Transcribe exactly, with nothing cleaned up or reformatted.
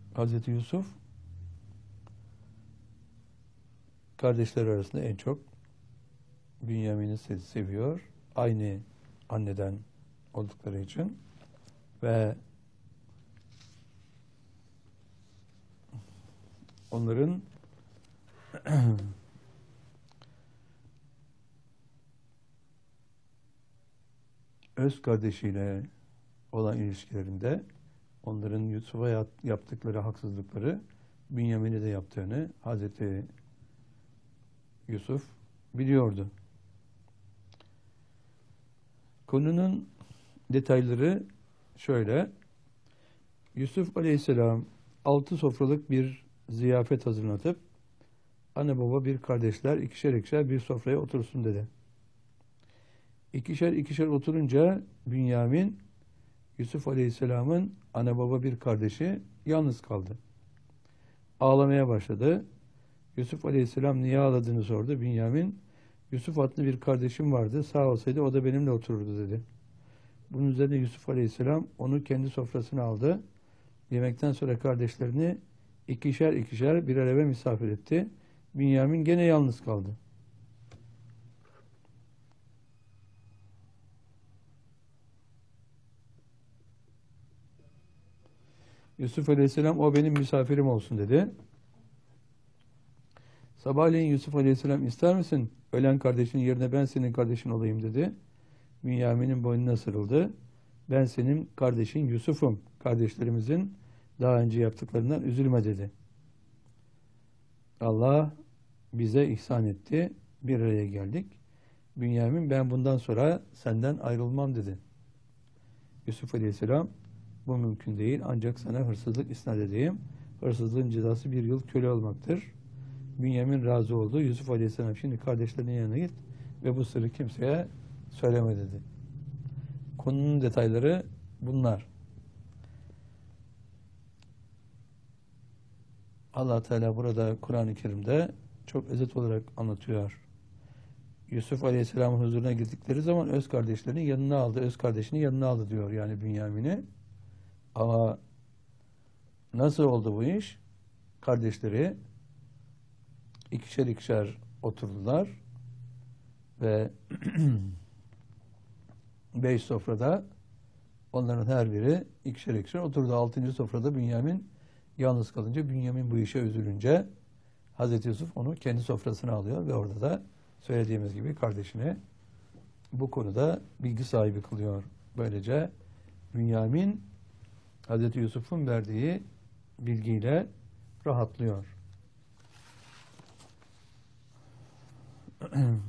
Hazreti Yusuf kardeşler arasında en çok Bünyamin'i seviyor. Aynı anneden oldukları için ve onların öz kardeşiyle olan ilişkilerinde onların Yusuf'a yaptıkları haksızlıkları Bünyamin'e de yaptığını Hazreti Yusuf biliyordu. Konunun detayları şöyle. Yusuf Aleyhisselam altı sofralık bir ziyafet hazırlatıp anne baba bir kardeşler ikişer ikişer bir sofraya otursun dedi. İkişer ikişer oturunca Bünyamin Yusuf Aleyhisselam'ın anne baba bir kardeşi yalnız kaldı. Ağlamaya başladı. Yusuf Aleyhisselam niye ağladığını sordu. Bünyamin, Yusuf adlı bir kardeşim vardı. Sağ olsaydı o da benimle otururdu dedi. Bunun üzerine Yusuf Aleyhisselam onu kendi sofrasına aldı. Yemekten sonra kardeşlerini ikişer ikişer birer eve misafir etti. Bünyamin gene yalnız kaldı. Yusuf Aleyhisselam o benim misafirim olsun dedi. Sabahleyin Yusuf Aleyhisselam ister misin? Ölen kardeşin yerine ben senin kardeşin olayım dedi. Bünyamin'in boynuna sarıldı. Ben senin kardeşin Yusuf'um. Kardeşlerimizin daha önce yaptıklarından üzülme dedi. Allah bize ihsan etti. Bir araya geldik. Bünyamin ben bundan sonra senden ayrılmam dedi. Yusuf Aleyhisselam bu mümkün değil ancak sana hırsızlık isnat edeyim. Hırsızlığın cezası bir yıl köle olmaktır. Bünyamin razı oldu. Yusuf Aleyhisselam şimdi kardeşlerinin yanına git ve bu sırrı kimseye söyleme dedi. Konunun detayları bunlar. Allah Teala burada Kur'an-ı Kerim'de çok özet olarak anlatıyor. Yusuf Aleyhisselam'ın huzuruna girdikleri zaman öz kardeşlerinin yanına aldı. Öz kardeşinin yanına aldı diyor yani Bünyamin'i. Ama nasıl oldu bu iş? Kardeşleri ikişer ikişer oturdular ve beş sofrada onların her biri ikişer ikişer oturdu. Altıncı sofrada Bünyamin yalnız kalınca, Bünyamin bu işe üzülünce Hazreti Yusuf onu kendi sofrasına alıyor ve orada da söylediğimiz gibi kardeşini bu konuda bilgi sahibi kılıyor. Böylece Bünyamin Hazreti Yusuf'un verdiği bilgiyle rahatlıyor.